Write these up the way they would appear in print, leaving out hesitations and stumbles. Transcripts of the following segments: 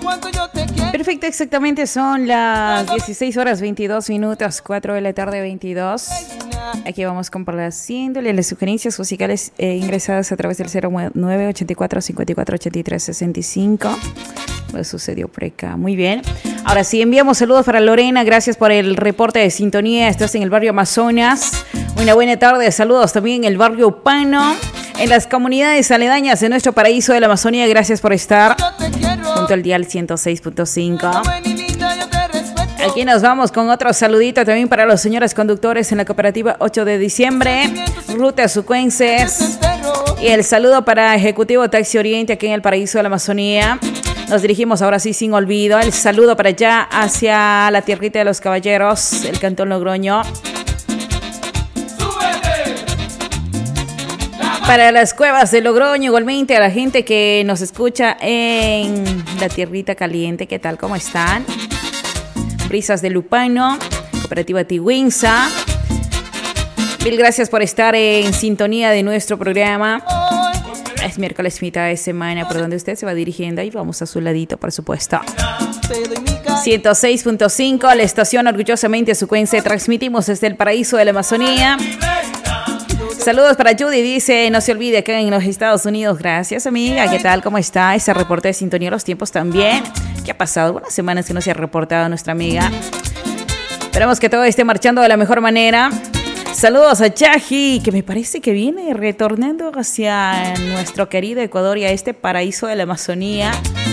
Perfecto, exactamente son las 16 horas 22 minutos, 4 de la tarde 22. Aquí vamos complaciéndole las sugerencias musicales ingresadas a través del 09 84 54 83 65. Pues sucedió por acá. Muy bien. Ahora sí, enviamos saludos para Lorena. Gracias por el reporte de sintonía. Estás en el barrio Amazonas. Una buena tarde. Saludos también en el barrio Upano. En las comunidades aledañas de nuestro paraíso de la Amazonía. Gracias por estar junto al dial 106.5. Aquí nos vamos con otro saludito también para los señores conductores en la cooperativa 8 de diciembre. Ruta Sucuenses. Y el saludo para Ejecutivo Taxi Oriente aquí en el paraíso de la Amazonía. Nos dirigimos ahora sí sin olvido. El saludo para allá hacia la tierrita de los caballeros, el cantón Logroño. Para las cuevas de Logroño, igualmente a la gente que nos escucha en la tierrita caliente, ¿qué tal? ¿Cómo están? Brisas de Lupano, Cooperativa Tigüinza. Mil gracias por estar en sintonía de nuestro programa. Es miércoles, mitad de semana, por donde usted se va dirigiendo. Ahí vamos a su ladito, por supuesto. 106.5, la estación orgullosamente sucuense. Transmitimos desde el paraíso de la Amazonía. Saludos para Judy, dice, no se olvide acá en los Estados Unidos. Gracias, amiga. ¿Qué tal? ¿Cómo está? Ese reporte de sintonía, los tiempos también. ¿Qué ha pasado? Unas semanas que no se ha reportado nuestra amiga. Esperamos que todo esté marchando de la mejor manera. Saludos a Chaji, que me parece que viene retornando hacia nuestro querido Ecuador y a este paraíso de la Amazonía.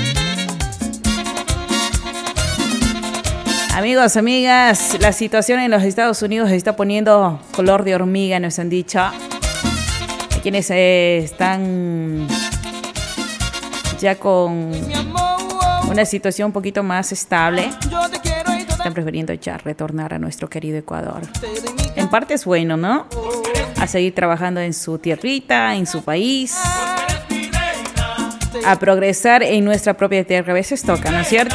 Amigos, amigas, la situación en los Estados Unidos se está poniendo color de hormiga, nos han dicho. Hay quienes están ya con una situación un poquito más estable. Están prefiriendo ya retornar a nuestro querido Ecuador. En parte es bueno, ¿no? A seguir trabajando en su tierrita, en su país. A progresar en nuestra propia tierra. A veces toca, ¿no es cierto?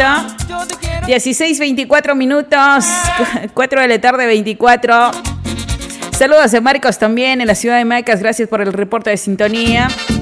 16:24 minutos, 4 de la tarde 24. Saludos a Marcos también en la ciudad de Macas. Gracias por el reporte de sintonía.